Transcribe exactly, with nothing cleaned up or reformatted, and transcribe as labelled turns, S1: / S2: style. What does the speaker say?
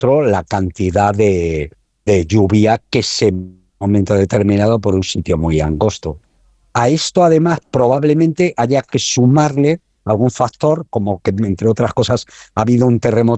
S1: otro la cantidad de, de lluvia que se en un momento determinado por un sitio muy angosto. A esto, además, probablemente haya que sumarle algún factor, como que, entre otras cosas, ha habido un terremoto